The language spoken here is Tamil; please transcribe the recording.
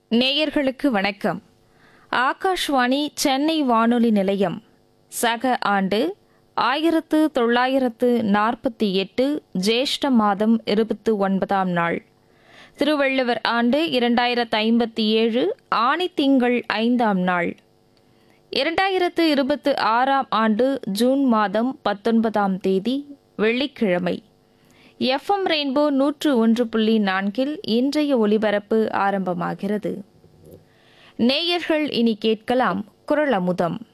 நேயர்களுக்கு வணக்கம். ஆகாஷ்வாணி சென்னை வானொலி நிலையம். சக ஆண்டு 1948 ஜேஷ்ட மாதம் 29ஆம் நாள். திருவள்ளுவர் ஆண்டு 2057 ஆனி திங்கள் 5ஆம் நாள். 2026ஆம் ஆண்டு ஜூன் மாதம் 19ஆம் தேதி வெள்ளிக்கிழமை. எஃப்எம் ரெயின்போ 101.4 இன்றைய ஒலிபரப்பு ஆரம்பமாகிறது. நேயர்கள் இனி கேட்கலாம் குரல் அமுதம்.